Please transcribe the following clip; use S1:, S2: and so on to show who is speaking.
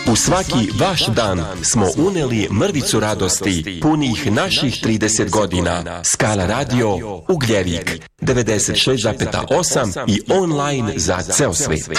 S1: U svaki vaš dan smo uneli mrvicu radosti punih naših 30 godina. Skala Radio Ugljevik 96,8 i online za ceo svet.